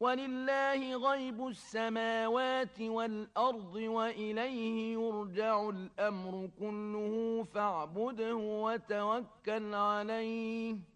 ولله غيب السماوات والأرض وإليه يرجع الأمر كله فاعبده وتوكل عليه